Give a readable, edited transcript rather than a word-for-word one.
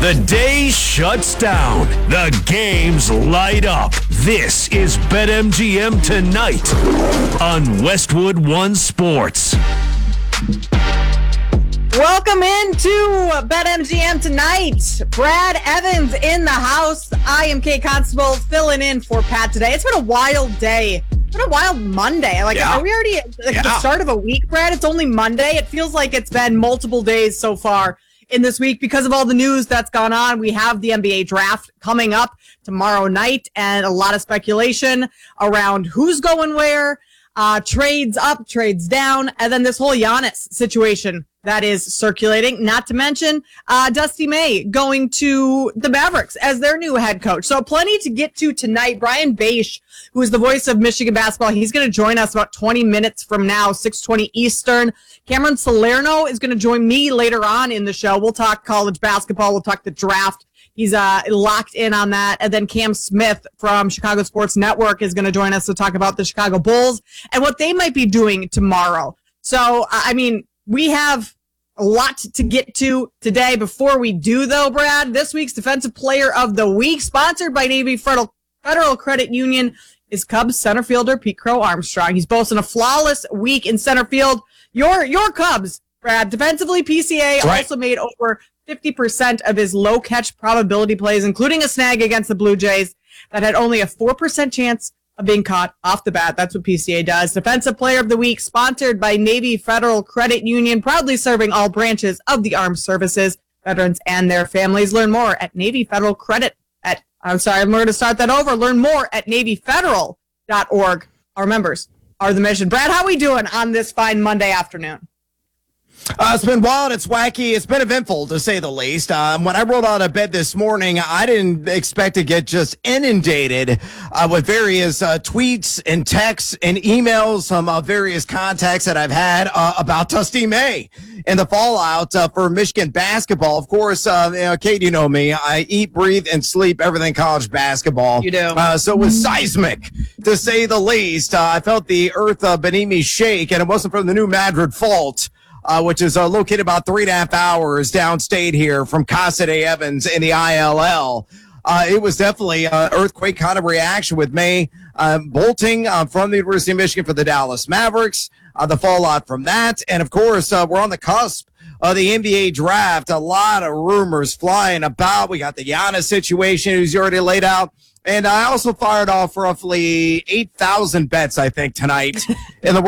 The day shuts down. The games light up. This is BetMGM Tonight on Westwood One Sports. Welcome into BetMGM Tonight. Brad Evans in the house. I am Kate Constable filling in for Pat today. It's been a wild day. It's been a wild Monday. Are we already at the start of a week, Brad? It's only Monday. It feels like it's been multiple days so far in this week because of all the news that's gone on. We have the NBA draft coming up tomorrow night and a lot of speculation around who's going where, trades up, trades down, and then this whole Giannis situation that is circulating, not to mention Dusty May going to the Mavericks as their new head coach. So plenty to get to tonight. Brian Bache, who is the voice of Michigan basketball, he's going to join us about 20 minutes from now, 6:20 Eastern. Cameron Salerno is going to join me later on in the show. We'll talk college basketball. We'll talk the draft. He's locked in on that. And then Cam Smith from Chicago Sports Network is going to join us to talk about the Chicago Bulls and what they might be doing tomorrow. So, we have a lot to get to today. Before we do, though, Brad, this week's Defensive Player of the Week, sponsored by Navy Federal Credit Union, is Cubs center fielder Pete Crow Armstrong. He's boasting a flawless week in center field. Your Cubs, Brad, defensively, PCA also made over 50% of his low catch probability plays, including a snag against the Blue Jays that had only a 4% chance of being caught off the bat. That's what PCA does. Defensive Player of the Week, sponsored by Navy Federal Credit Union, proudly serving all branches of the armed services, veterans, and their families. Learn more at Navy Federal Credit I'm going to start that over. Learn more at NavyFederal.org. Our members are the mission. Brad, how are we doing on this fine Monday afternoon? It's been wild. It's wacky. It's been eventful, to say the least. When I rolled out of bed this morning, I didn't expect to get just inundated with various tweets and texts and emails from various contacts that I've had about Dusty May and the fallout for Michigan basketball. Of course, Kate, you know me. I eat, breathe, and sleep everything college basketball. You do. So it was seismic, to say the least. I felt the earth beneath me shake, and it wasn't from the New Madrid Fault, which is located about 3.5 hours downstate here from Casa de Evans in the ILL. It was definitely an earthquake kind of reaction with May bolting from the University of Michigan for the Dallas Mavericks, the fallout from that. And, of course, we're on the cusp of the NBA draft. A lot of rumors flying about. We got the Giannis situation, who's already laid out. And I also fired off roughly 8,000 bets, I think, tonight in the